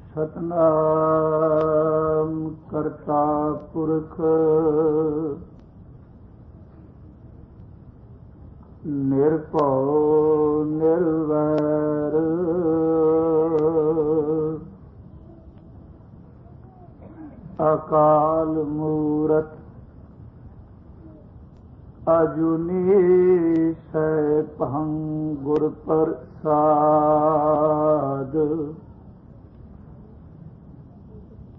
ਸਤਨਾਮ ਕਰਤਾ ਪੁਰਖ ਨਿਰਭਉ ਨਿਰਵੈਰ ਅਕਾਲ ਮੂਰਤ ਅਜੂਨੀ ਸੈਭੰ ਗੁਰ ਪ੍ਰਸਾਦ।